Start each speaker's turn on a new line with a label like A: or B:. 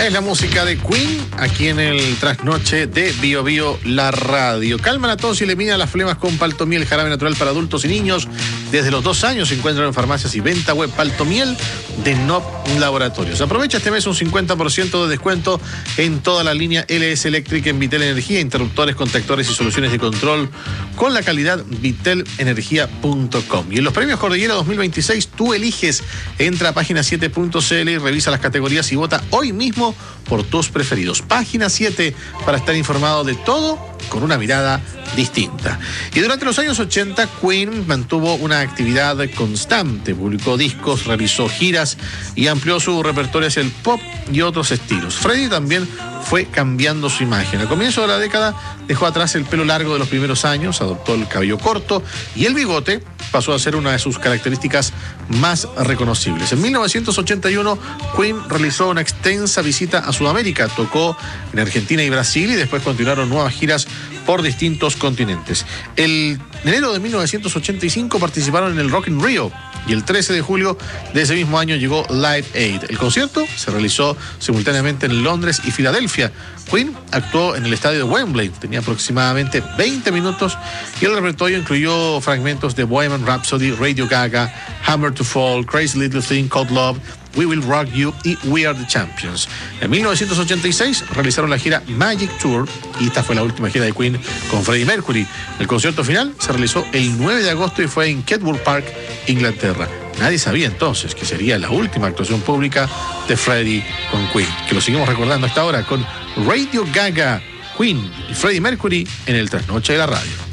A: Es la música de Queen, aquí en el trasnoche de Bio Bio, la radio. Calma la tos y elimina las flemas con Paltomiel, jarabe natural para adultos y niños. Desde los 2 años se encuentran en farmacias y venta web. Paltomiel de Nop Laboratorios. Aprovecha este mes un 50% de descuento en toda la línea LS Electric en Vitel Energía, interruptores, contactores y soluciones de control con la calidad vitelenergia.com. Y en los premios Cordillera 2026 tú eliges. Entra a página 7.cl y revisa las categorías y vota hoy mismo por tus preferidos. Página 7 para estar informado de todo con una mirada distinta. Y durante los años 80, Queen mantuvo una actividad constante. Publicó discos, realizó giras y amplió su repertorio hacia el pop y otros estilos. Freddie también fue cambiando su imagen. Al comienzo de la década dejó atrás el pelo largo de los primeros años, adoptó el cabello corto y el bigote pasó a ser una de sus características más reconocibles. En 1981, Queen realizó una extensa visita a Sudamérica, tocó en Argentina y Brasil y después continuaron nuevas giras por distintos continentes. En enero de 1985 participaron en el Rock in Rio y el 13 de julio de ese mismo año llegó Live Aid. El concierto se realizó simultáneamente en Londres y Filadelfia. Queen actuó en el estadio de Wembley, tenía aproximadamente 20 minutos y el repertorio incluyó fragmentos de Bohemian Rhapsody, Radio Gaga, Hammer to Fall, Crazy Little Thing Called Love, We Will Rock You y We Are the Champions. En 1986 realizaron la gira Magic Tour y esta fue la última gira de Queen con Freddie Mercury. El concierto final se realizó el 9 de agosto y fue en Kenwood Park, Inglaterra. Nadie sabía entonces que sería la última actuación pública de Freddie con Queen, que lo seguimos recordando hasta ahora con Radio Gaga, Queen y Freddie Mercury en el trasnoche de la radio.